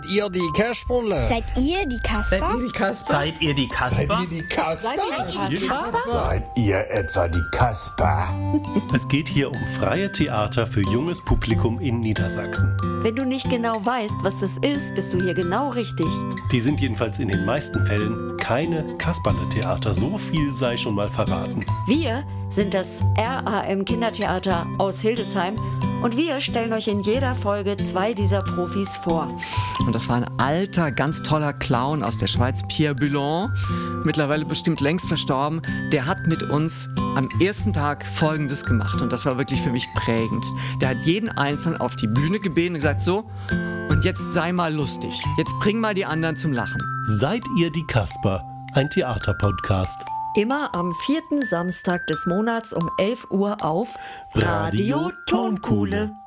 Ihr die Casperle? Seid ihr die Kasper? Seid ihr die Kasper? Seid ihr die Kasper? Seid ihr etwa die Kasper? Es geht hier um freie Theater für junges Publikum in Niedersachsen. Wenn du nicht genau weißt, was das ist, bist du hier genau richtig. Die sind jedenfalls in den meisten Fällen keine Kasperle-Theater. So viel sei schon mal verraten. Wir sind das RAM Kindertheater aus Hildesheim und wir stellen euch in jeder Folge 2 dieser Profis vor. Und das war ein alter, ganz toller Clown aus der Schweiz, Pierre Bullon, mittlerweile bestimmt längst verstorben. Der hat mit uns am ersten Tag Folgendes gemacht und das war wirklich für mich prägend. Der hat jeden Einzelnen auf die Bühne gebeten und gesagt, so, und jetzt sei mal lustig. Jetzt bring mal die anderen zum Lachen. Seid ihr die Kasper? Ein Theaterpodcast. Immer am 4. Samstag des Monats um 11 Uhr auf Radio Tonkuhle.